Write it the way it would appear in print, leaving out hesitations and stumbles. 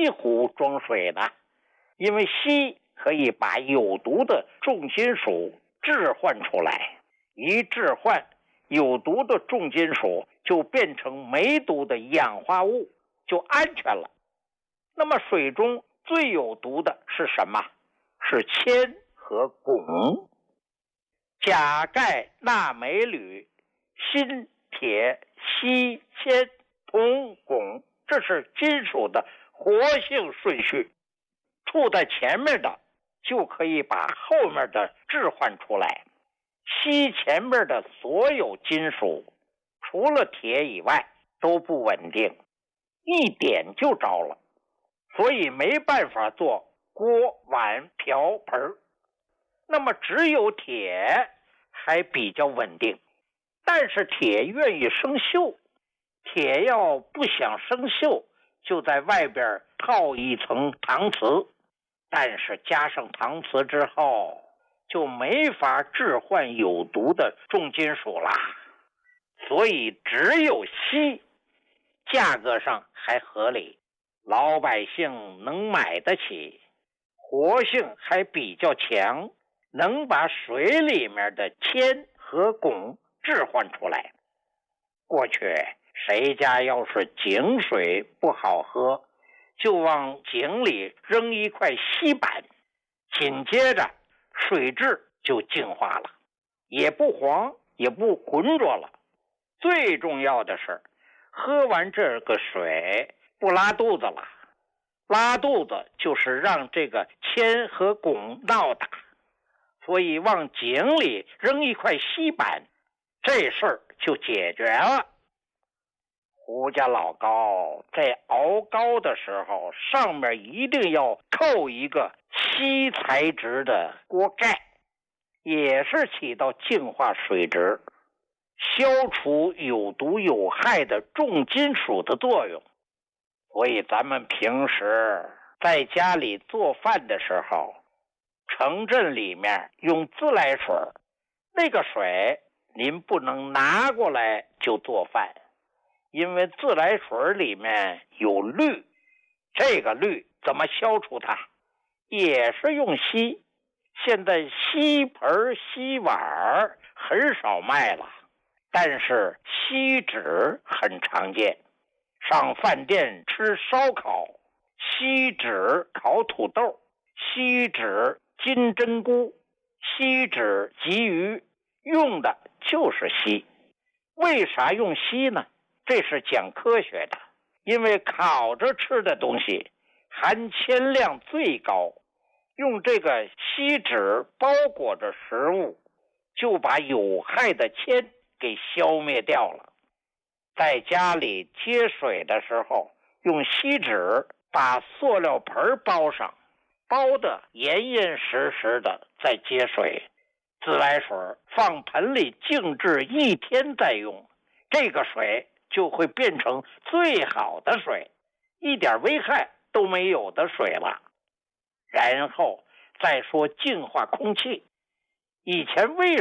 锡壶装水的，因为锡可以把有毒的重金属置换出来，一置换，有毒的重金属就变成没毒的氧化物，就安全了。那么水中最有毒的是什么？是铅和汞。钾、钙、钠、镁、铝、锌、铁、锡、铅、铜、汞，这是金属的活性顺序。处在前面的就可以把后面的置换出来。锡前面的所有金属，除了铁以外都不稳定，一点就着了，所以没办法做锅、碗、瓢、盆。那么只有铁还比较稳定，但是铁愿意生锈，铁要不想生锈，就在外边套一层搪瓷，但是加上搪瓷之后，就没法置换有毒的重金属啦。所以只有锡，价格上还合理，老百姓能买得起，活性还比较强，能把水里面的铅和汞置换出来。过去谁家要是井水不好喝，就往井里扔一块锡板，紧接着水质就净化了，也不黄也不浑浊了。最重要的是，喝完这个水不拉肚子了。拉肚子就是让这个铅和汞闹打，所以往井里扔一块锡板，这事儿就解决了。胡家老高在熬膏的时候，上面一定要扣一个锡材质的锅盖，也是起到净化水质、消除有毒有害的重金属的作用。所以咱们平时在家里做饭的时候，城镇里面用自来水，那个水您不能拿过来就做饭，因为自来水里面有氯，这个氯怎么消除它？也是用锡。现在锡盆、锡碗很少卖了，但是锡纸很常见。上饭店吃烧烤，锡纸烤土豆，锡纸金针菇，锡纸鲫鱼，用的就是锡。为啥用锡呢？这是讲科学的，因为烤着吃的东西含铅量最高，用这个锡纸包裹着食物，就把有害的铅给消灭掉了。在家里接水的时候，用锡纸把塑料盆包上，包得严严实实的，再接水。自来水放盆里静置1天再用，这个水就会变成最好的水，一点危害都没有的水了。然后再说净化空气，以前为